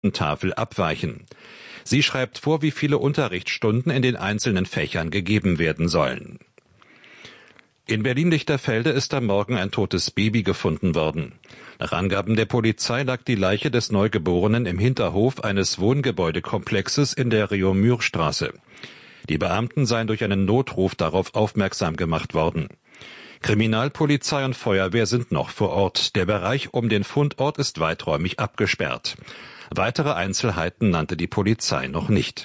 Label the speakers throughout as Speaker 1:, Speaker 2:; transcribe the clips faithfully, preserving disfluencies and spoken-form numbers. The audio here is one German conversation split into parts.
Speaker 1: Tafel abweichen. Sie schreibt vor, wie viele Unterrichtsstunden in den einzelnen Fächern gegeben werden sollen. In Berlin-Lichterfelde ist am Morgen ein totes Baby gefunden worden. Nach Angaben der Polizei lag die Leiche des Neugeborenen im Hinterhof eines Wohngebäudekomplexes in der Reaumur-Straße. Die Beamten seien durch einen Notruf darauf aufmerksam gemacht worden. Kriminalpolizei und Feuerwehr sind noch vor Ort. Der Bereich um den Fundort ist weiträumig abgesperrt. Weitere Einzelheiten nannte die Polizei noch nicht.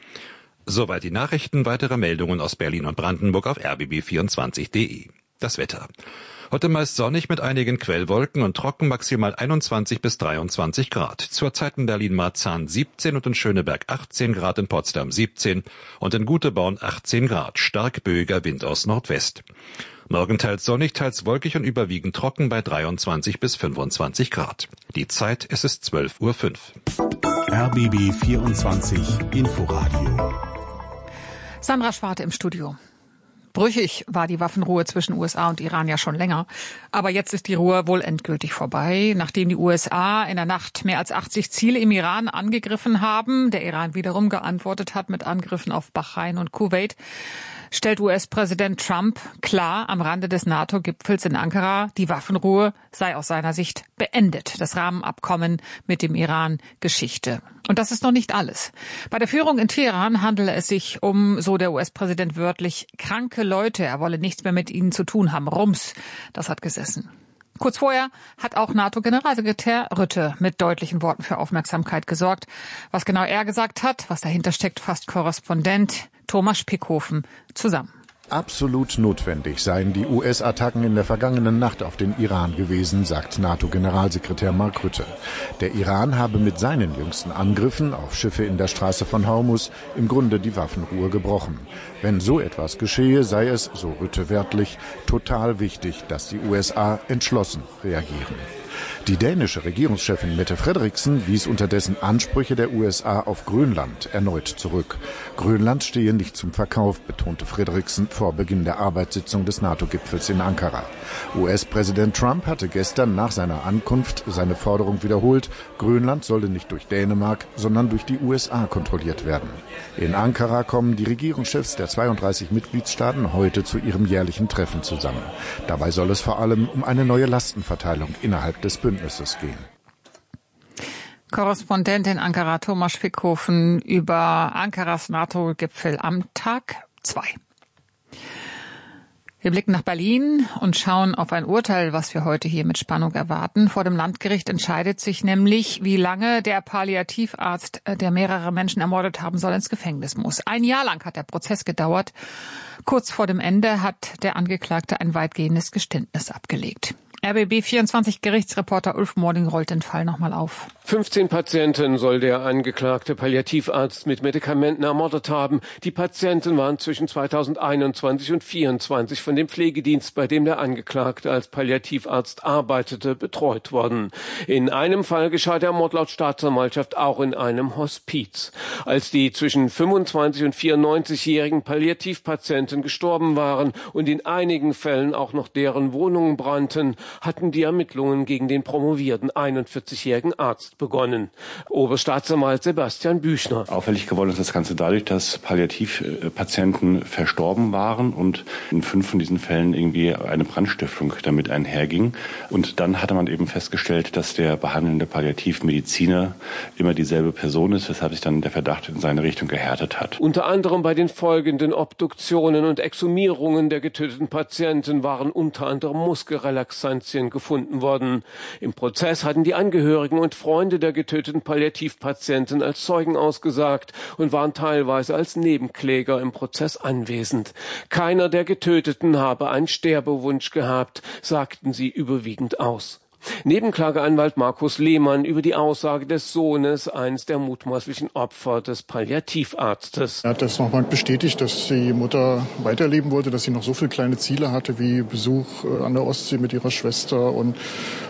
Speaker 1: Soweit die Nachrichten. Weitere Meldungen aus Berlin und Brandenburg auf r b b vierundzwanzig punkt d e. Das Wetter. Heute meist sonnig mit einigen Quellwolken und trocken, maximal einundzwanzig bis dreiundzwanzig Grad. Zurzeit in Berlin-Marzahn siebzehn und in Schöneberg achtzehn Grad, in Potsdam siebzehn und in Guteborn achtzehn Grad. Stark böiger Wind aus Nordwest. Morgen teils sonnig, teils wolkig und überwiegend trocken bei dreiundzwanzig bis fünfundzwanzig Grad. Die Zeit, es ist zwölf Uhr fünf.
Speaker 2: R B B vierundzwanzig Inforadio.
Speaker 3: Sandra Schwarte im Studio. Brüchig war die Waffenruhe zwischen U S A und Iran ja schon länger. Aber jetzt ist die Ruhe wohl endgültig vorbei, nachdem die U S A in der Nacht mehr als achtzig Ziele im Iran angegriffen haben. Der Iran wiederum geantwortet hat mit Angriffen auf Bahrain und Kuwait. Stellt U S-Präsident Trump klar am Rande des NATO-Gipfels in Ankara, die Waffenruhe sei aus seiner Sicht beendet. Das Rahmenabkommen mit dem Iran Geschichte. Und das ist noch nicht alles. Bei der Führung in Teheran handele es sich um, so der U S-Präsident wörtlich, kranke Leute. Er wolle nichts mehr mit ihnen zu tun haben. Rums, das hat gesessen. Kurz vorher hat auch NATO-Generalsekretär Rutte mit deutlichen Worten für Aufmerksamkeit gesorgt. Was genau er gesagt hat, was dahinter steckt, fasst Korrespondent Thomas Spickhofen zusammen.
Speaker 4: Absolut notwendig seien die U S-Attacken in der vergangenen Nacht auf den Iran gewesen, sagt NATO-Generalsekretär Mark Rutte. Der Iran habe mit seinen jüngsten Angriffen auf Schiffe in der Straße von Hormuz im Grunde die Waffenruhe gebrochen. Wenn so etwas geschehe, sei es, so Rutte wörtlich, total wichtig, dass die U S A entschlossen reagieren. Die dänische Regierungschefin Mette Frederiksen wies unterdessen Ansprüche der U S A auf Grönland erneut zurück. Grönland stehe nicht zum Verkauf, betonte Frederiksen vor Beginn der Arbeitssitzung des NATO-Gipfels in Ankara. U S-Präsident Trump hatte gestern nach seiner Ankunft seine Forderung wiederholt, Grönland solle nicht durch Dänemark, sondern durch die U S A kontrolliert werden. In Ankara kommen die Regierungschefs der zweiunddreißig Mitgliedstaaten heute zu ihrem jährlichen Treffen zusammen. Dabei soll es vor allem um eine neue Lastenverteilung innerhalb des Bündnisses gehen.
Speaker 3: Korrespondent in Ankara Thomas Spickhofen über Ankaras NATO-Gipfel am Tag zwei. Wir blicken nach Berlin und schauen auf ein Urteil, was wir heute hier mit Spannung erwarten. Vor dem Landgericht entscheidet sich nämlich, wie lange der Palliativarzt, der mehrere Menschen ermordet haben soll, ins Gefängnis muss. Ein Jahr lang hat der Prozess gedauert. Kurz vor dem Ende hat der Angeklagte ein weitgehendes Geständnis abgelegt. R B B vierundzwanzig Gerichtsreporter Ulf Mording rollt den Fall nochmal auf.
Speaker 5: fünfzehn Patienten soll der angeklagte Palliativarzt mit Medikamenten ermordet haben. Die Patienten waren zwischen zweitausendeinundzwanzig und vierundzwanzig von dem Pflegedienst, bei dem der Angeklagte als Palliativarzt arbeitete, betreut worden. In einem Fall geschah der Mord laut Staatsanwaltschaft auch in einem Hospiz. Als die zwischen fünfundzwanzig und vierundneunzigjährigen Palliativpatienten gestorben waren und in einigen Fällen auch noch deren Wohnungen brannten, hatten die Ermittlungen gegen den promovierten einundvierzigjährigen Arzt begonnen. Oberstaatsanwalt Sebastian Büchner.
Speaker 6: Auffällig geworden ist das Ganze dadurch, dass Palliativpatienten verstorben waren und in fünf von diesen Fällen irgendwie eine Brandstiftung damit einherging. Und dann hatte man eben festgestellt, dass der behandelnde Palliativmediziner immer dieselbe Person ist, weshalb sich dann der Verdacht in seine Richtung gehärtet hat.
Speaker 5: Unter anderem bei den folgenden Obduktionen und Exhumierungen der getöteten Patienten waren unter anderem Muskelrelaxantien gefunden worden. Im Prozess hatten die Angehörigen und Freunde der getöteten Palliativpatienten als Zeugen ausgesagt und waren teilweise als Nebenkläger im Prozess anwesend. Keiner der Getöteten habe einen Sterbewunsch gehabt, sagten sie überwiegend aus. Nebenklageanwalt Markus Lehmann über die Aussage des Sohnes, eines der mutmaßlichen Opfer des Palliativarztes.
Speaker 7: Er hat das nochmal bestätigt, dass die Mutter weiterleben wollte, dass sie noch so viele kleine Ziele hatte wie Besuch an der Ostsee mit ihrer Schwester und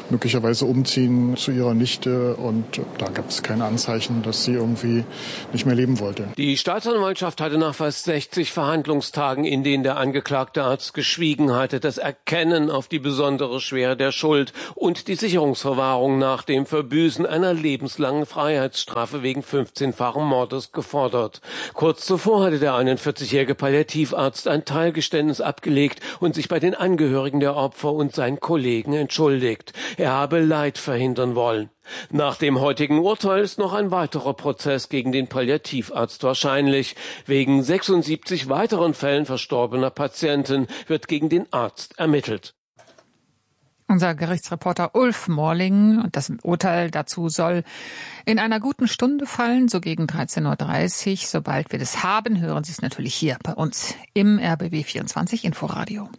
Speaker 7: möglicherweise umziehen zu ihrer Nichte. Und da gab es keine Anzeichen, dass sie irgendwie nicht mehr leben wollte.
Speaker 5: Die Staatsanwaltschaft hatte nach fast sechzig Verhandlungstagen, in denen der angeklagte Arzt geschwiegen hatte, das Erkennen auf die besondere Schwere der Schuld und die Sicherungsverwahrung nach dem Verbüßen einer lebenslangen Freiheitsstrafe wegen fünfzehnfachen Mordes gefordert. Kurz zuvor hatte der einundvierzigjährige Palliativarzt ein Teilgeständnis abgelegt und sich bei den Angehörigen der Opfer und seinen Kollegen entschuldigt. Er habe Leid verhindern wollen. Nach dem heutigen Urteil ist noch ein weiterer Prozess gegen den Palliativarzt wahrscheinlich. Wegen sechsundsiebzig weiteren Fällen verstorbener Patienten wird gegen den Arzt ermittelt.
Speaker 3: Unser Gerichtsreporter Ulf Morling, und das Urteil dazu soll in einer guten Stunde fallen, so gegen dreizehn Uhr dreißig. Sobald wir das haben, hören Sie es natürlich hier bei uns im R B B vierundzwanzig Inforadio.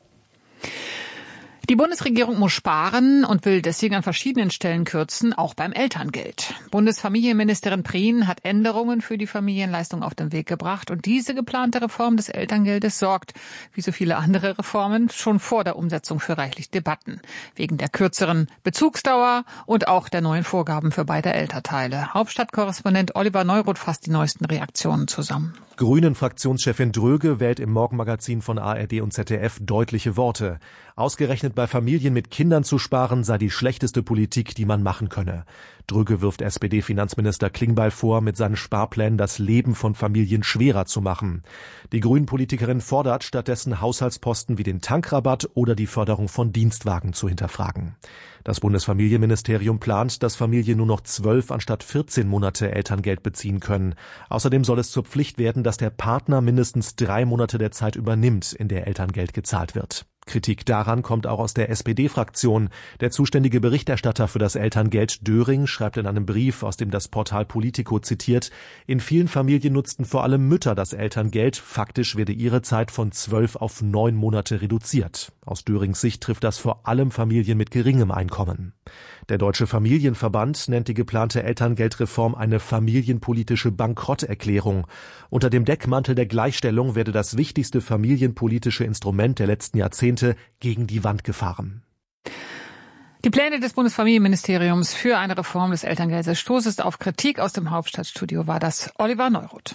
Speaker 3: Die Bundesregierung muss sparen und will deswegen an verschiedenen Stellen kürzen, auch beim Elterngeld. Bundesfamilienministerin Prien hat Änderungen für die Familienleistung auf den Weg gebracht und diese geplante Reform des Elterngeldes sorgt, wie so viele andere Reformen, schon vor der Umsetzung für reichlich Debatten. Wegen der kürzeren Bezugsdauer und auch der neuen Vorgaben für beide Elternteile. Hauptstadtkorrespondent Oliver Neuroth fasst die neuesten Reaktionen zusammen.
Speaker 8: Grünen-Fraktionschefin Dröge wählt im Morgenmagazin von A R D und Z D F deutliche Worte. Ausgerechnet bei Familien mit Kindern zu sparen sei die schlechteste Politik, die man machen könne. Dröge wirft S P D-Finanzminister Klingbeil vor, mit seinen Sparplänen das Leben von Familien schwerer zu machen. Die Grünen-Politikerin fordert stattdessen, Haushaltsposten wie den Tankrabatt oder die Förderung von Dienstwagen zu hinterfragen. Das Bundesfamilienministerium plant, dass Familien nur noch zwölf anstatt vierzehn Monate Elterngeld beziehen können. Außerdem soll es zur Pflicht werden, dass der Partner mindestens drei Monate der Zeit übernimmt, in der Elterngeld gezahlt wird. Kritik daran kommt auch aus der S P D-Fraktion. Der zuständige Berichterstatter für das Elterngeld, Döring, schreibt in einem Brief, aus dem das Portal Politico zitiert, in vielen Familien nutzten vor allem Mütter das Elterngeld. Faktisch werde ihre Zeit von zwölf auf neun Monate reduziert. Aus Dörings Sicht trifft das vor allem Familien mit geringem Einkommen. Der Deutsche Familienverband nennt die geplante Elterngeldreform eine familienpolitische Bankrotterklärung. Unter dem Deckmantel der Gleichstellung werde das wichtigste familienpolitische Instrument der letzten Jahrzehnte gegen die Wand gefahren.
Speaker 3: Die Pläne des Bundesfamilienministeriums für eine Reform des Elterngeldes stoßen auf Kritik. Aus dem Hauptstadtstudio war das Oliver Neuroth.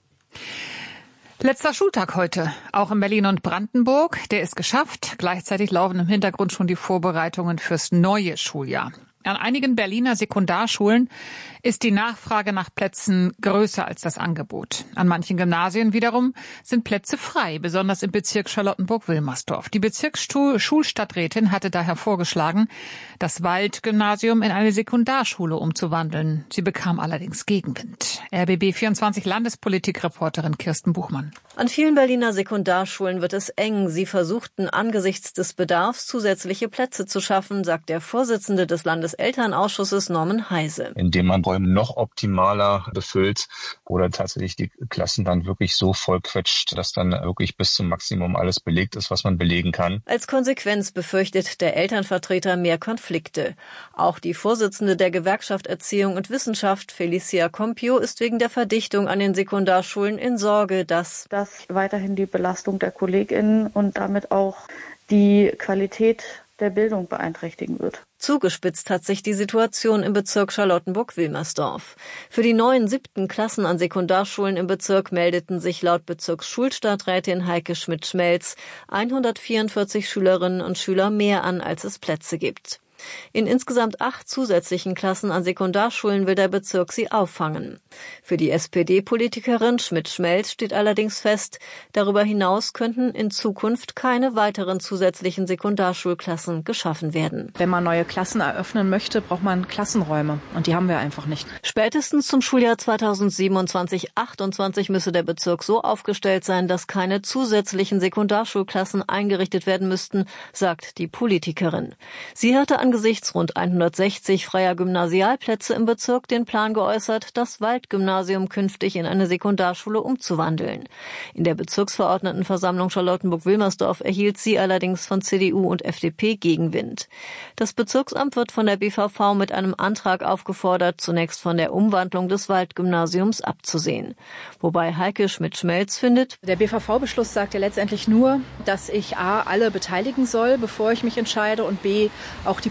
Speaker 3: Letzter Schultag heute, auch in Berlin und Brandenburg. Der ist geschafft. Gleichzeitig laufen im Hintergrund schon die Vorbereitungen fürs neue Schuljahr. An einigen Berliner Sekundarschulen ist die Nachfrage nach Plätzen größer als das Angebot. An manchen Gymnasien wiederum sind Plätze frei, besonders im Bezirk Charlottenburg-Wilmersdorf. Die Bezirksschulstadträtin hatte daher vorgeschlagen, das Waldgymnasium in eine Sekundarschule umzuwandeln. Sie bekam allerdings Gegenwind. R B B vierundzwanzig Landespolitik-Reporterin Kirsten Buchmann.
Speaker 9: An vielen Berliner Sekundarschulen wird es eng. Sie versuchten angesichts des Bedarfs zusätzliche Plätze zu schaffen, sagt der Vorsitzende des Landeselternausschusses Norman Heise.
Speaker 10: Indem man Räume noch optimaler befüllt oder tatsächlich die Klassen dann wirklich so vollquetscht, dass dann wirklich bis zum Maximum alles belegt ist, was man belegen kann.
Speaker 9: Als Konsequenz befürchtet der Elternvertreter mehr Konflikte. Auch die Vorsitzende der Gewerkschaft Erziehung und Wissenschaft, Felicia Compio, ist wegen der Verdichtung an den Sekundarschulen in Sorge, dass
Speaker 11: dass weiterhin die Belastung der KollegInnen und damit auch die Qualität der Bildung beeinträchtigen wird.
Speaker 9: Zugespitzt hat sich die Situation im Bezirk Charlottenburg-Wilmersdorf. Für die neuen siebten Klassen an Sekundarschulen im Bezirk meldeten sich laut Bezirksschulstadträtin Heike Schmidt-Schmelz hundertvierundvierzig Schülerinnen und Schüler mehr an, als es Plätze gibt. In insgesamt acht zusätzlichen Klassen an Sekundarschulen will der Bezirk sie auffangen. Für die S P D-Politikerin Schmidt-Schmelz steht allerdings fest, darüber hinaus könnten in Zukunft keine weiteren zusätzlichen Sekundarschulklassen geschaffen werden.
Speaker 12: Wenn man neue Klassen eröffnen möchte, braucht man Klassenräume und die haben wir einfach nicht.
Speaker 9: Spätestens zum Schuljahr zweitausendsiebenundzwanzig achtundzwanzig müsse der Bezirk so aufgestellt sein, dass keine zusätzlichen Sekundarschulklassen eingerichtet werden müssten, sagt die Politikerin. Sie hatte an Angesichts rund hundertsechzig freier Gymnasialplätze im Bezirk den Plan geäußert, das Waldgymnasium künftig in eine Sekundarschule umzuwandeln. In der Bezirksverordnetenversammlung Charlottenburg-Wilmersdorf erhielt sie allerdings von C D U und F D P Gegenwind. Das Bezirksamt wird von der B V V mit einem Antrag aufgefordert, zunächst von der Umwandlung des Waldgymnasiums abzusehen. Wobei Heike Schmidt-Schmelz findet,
Speaker 12: der B V V-Beschluss sagt ja letztendlich nur, dass ich A, alle beteiligen soll, bevor ich mich entscheide, und B, auch die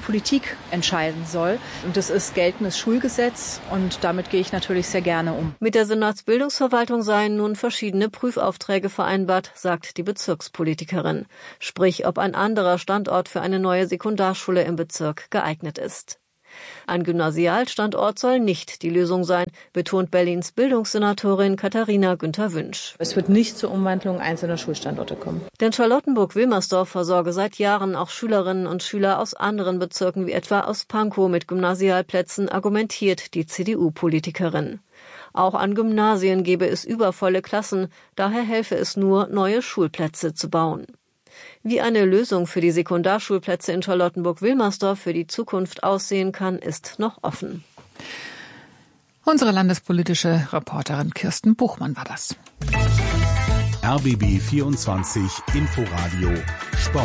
Speaker 12: Politik entscheiden soll. Und das ist geltendes Schulgesetz und damit gehe ich natürlich sehr gerne um.
Speaker 9: Mit der Senatsbildungsverwaltung seien nun verschiedene Prüfaufträge vereinbart, sagt die Bezirkspolitikerin. Sprich, ob ein anderer Standort für eine neue Sekundarschule im Bezirk geeignet ist. Ein Gymnasialstandort soll nicht die Lösung sein, betont Berlins Bildungssenatorin Katharina Günther-Wünsch.
Speaker 12: Es wird nicht zur Umwandlung einzelner Schulstandorte kommen.
Speaker 9: Denn Charlottenburg-Wilmersdorf versorge seit Jahren auch Schülerinnen und Schüler aus anderen Bezirken wie etwa aus Pankow mit Gymnasialplätzen, argumentiert die C D U-Politikerin. Auch an Gymnasien gebe es übervolle Klassen, daher helfe es nur, neue Schulplätze zu bauen. Wie eine Lösung für die Sekundarschulplätze in Charlottenburg-Wilmersdorf für die Zukunft aussehen kann, ist noch offen.
Speaker 3: Unsere landespolitische Reporterin Kirsten Buchmann war das.
Speaker 2: R B B vierundzwanzig Inforadio Sport.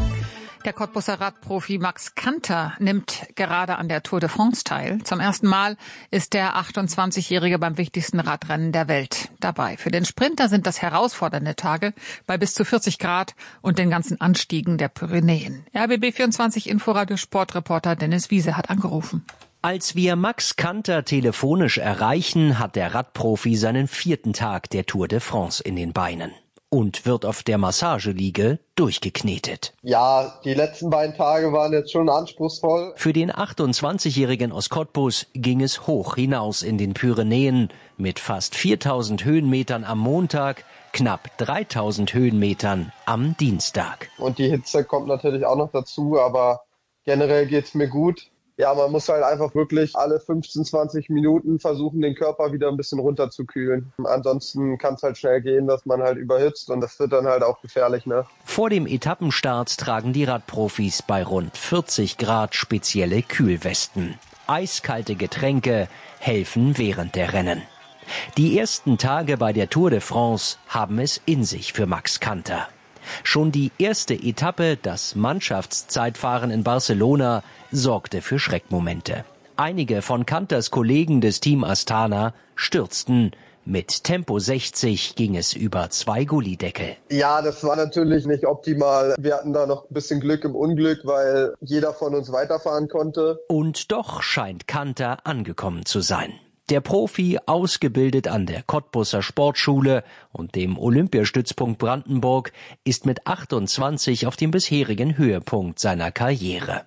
Speaker 3: Der Cottbuser Radprofi Max Kanter nimmt gerade an der Tour de France teil. Zum ersten Mal ist der achtundzwanzigjährige beim wichtigsten Radrennen der Welt dabei. Für den Sprinter sind das herausfordernde Tage bei bis zu vierzig Grad und den ganzen Anstiegen der Pyrenäen. R B B vierundzwanzig Inforadio Sportreporter Dennis Wiese hat angerufen.
Speaker 13: Als wir Max Kanter telefonisch erreichen, hat der Radprofi seinen vierten Tag der Tour de France in den Beinen und wird auf der Massageliege durchgeknetet.
Speaker 14: Ja, die letzten beiden Tage waren jetzt schon anspruchsvoll.
Speaker 13: Für den achtundzwanzigjährigen aus Cottbus ging es hoch hinaus in den Pyrenäen mit fast viertausend Höhenmetern am Montag, knapp dreitausend Höhenmetern am Dienstag.
Speaker 14: Und die Hitze kommt natürlich auch noch dazu, aber generell geht's mir gut. Ja, man muss halt einfach wirklich alle fünfzehn, zwanzig Minuten versuchen, den Körper wieder ein bisschen runterzukühlen. Ansonsten kann es halt schnell gehen, dass man halt überhitzt und das wird dann halt auch gefährlich, ne?
Speaker 13: Vor dem Etappenstart tragen die Radprofis bei rund vierzig Grad spezielle Kühlwesten. Eiskalte Getränke helfen während der Rennen. Die ersten Tage bei der Tour de France haben es in sich für Max Kanter. Schon die erste Etappe, das Mannschaftszeitfahren in Barcelona, sorgte für Schreckmomente. Einige von Kanters Kollegen des Team Astana stürzten. Mit Tempo sechzig ging es über zwei Gullideckel.
Speaker 14: Ja, das war natürlich nicht optimal. Wir hatten da noch ein bisschen Glück im Unglück, weil jeder von uns weiterfahren konnte.
Speaker 13: Und doch scheint Kanter angekommen zu sein. Der Profi, ausgebildet an der Cottbuser Sportschule und dem Olympiastützpunkt Brandenburg, ist mit achtundzwanzig auf dem bisherigen Höhepunkt seiner Karriere.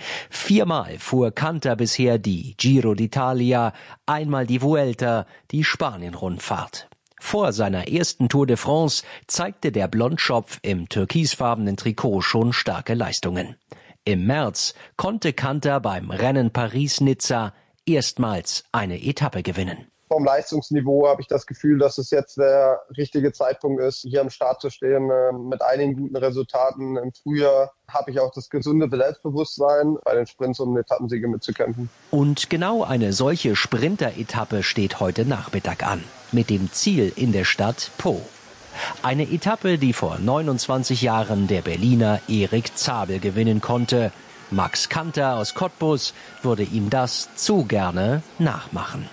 Speaker 13: Viermal fuhr Kanter bisher die Giro d'Italia, einmal die Vuelta, die Spanien-Rundfahrt. Vor seiner ersten Tour de France zeigte der Blondschopf im türkisfarbenen Trikot schon starke Leistungen. Im März konnte Kanter beim Rennen Paris-Nizza erstmals eine Etappe gewinnen.
Speaker 14: Vom Leistungsniveau habe ich das Gefühl, dass es jetzt der richtige Zeitpunkt ist, hier am Start zu stehen mit einigen guten Resultaten. Im Frühjahr habe ich auch das gesunde Selbstbewusstsein, bei den Sprints um Etappensiege mitzukämpfen.
Speaker 13: Und genau eine solche Sprinter-Etappe steht heute Nachmittag an, mit dem Ziel in der Stadt Po. Eine Etappe, die vor neunundzwanzig Jahren der Berliner Erik Zabel gewinnen konnte. Max Kanter aus Cottbus würde ihm das zu gerne nachmachen.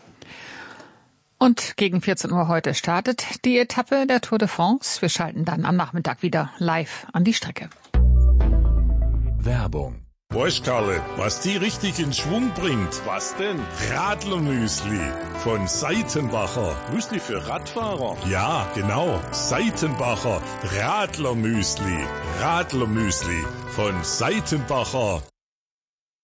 Speaker 3: Und gegen vierzehn Uhr heute startet die Etappe der Tour de France. Wir schalten dann am Nachmittag wieder live an die Strecke.
Speaker 2: Werbung.
Speaker 15: Weißt Karle, was die richtig in Schwung bringt? Was denn? Radlermüsli von Seitenbacher. Müsli für Radfahrer? Ja, genau. Seitenbacher Radlermüsli. Radlermüsli von Seitenbacher.